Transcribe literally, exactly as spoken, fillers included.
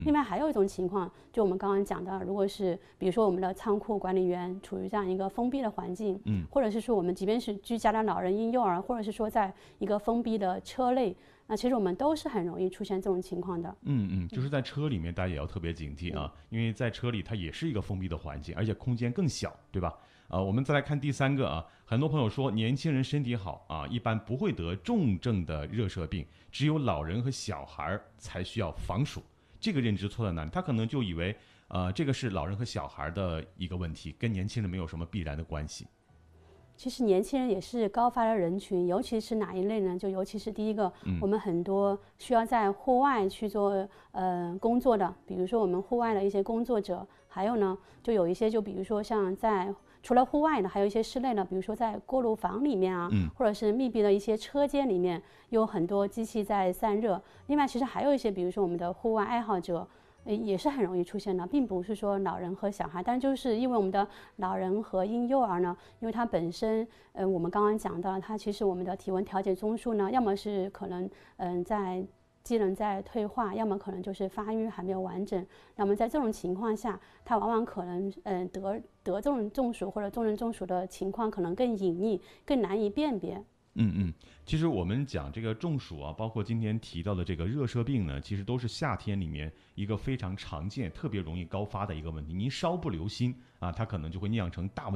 另外还有一种情况，就我们刚刚讲的，如果是比如说我们的仓库管理员处于这样一个封闭的环境，嗯，或者是说我们即便是居家的老人、婴幼儿，或者是说在一个封闭的车内，那其实我们都是很容易出现这种情况的。 嗯嗯，就是在车里面，大家也要特别警惕啊，因为在车里它也是一个封闭的环境，而且空间更小，对吧？啊，我们再来看第三个啊，很多朋友说年轻人身体好啊，一般不会得重症的热射病，只有老人和小孩才需要防暑。这个认知错在哪里？他可能就以为，呃，这个是老人和小孩的一个问题，跟年轻人没有什么必然的关系。 其实年轻人也是高发的人群，尤其是哪一类呢？就尤其是第一个，嗯、我们很多需要在户外去做呃工作的，比如说我们户外的一些工作者，还有呢，就有一些就比如说像在除了户外的，还有一些室内的，比如说在锅炉房里面啊，嗯、或者是密闭的一些车间里面，有很多机器在散热。另外，其实还有一些，比如说我们的户外爱好者。也是很容易出现的，并不是说老人和小孩，但就是因为我们的老人和婴幼儿呢，因为它本身，嗯、呃，我们刚刚讲到，它其实我们的体温调节中枢呢，要么是可能，嗯、呃，在机能在退化，要么可能就是发育还没有完整。那么在这种情况下，它往往可能，嗯、呃，得得这种中暑或者重症中暑的情况可能更隐匿，更难以辨别。 嗯嗯，其实我们讲这个中暑啊，包括今天提到的这个热射病呢，其实都是夏天里面一个非常常见、特别容易高发的一个问题。您稍不留心啊，它可能就会酿成大问题。